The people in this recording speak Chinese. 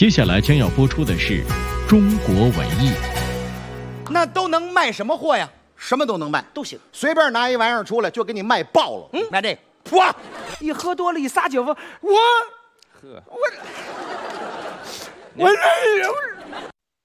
接下来将要播出的是中国文艺。 那都能卖什么货呀？ 什么都能卖， 都行， 随便拿一玩意儿出来就给你卖爆了。 卖这个。 哇， 一喝多了，一撒酒疯，我